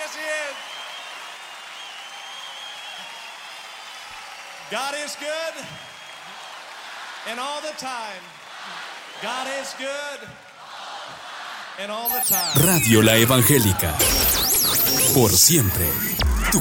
Así es. God is good, and all the time. God is good, and all the time. Radio La Evangélica. Por siempre.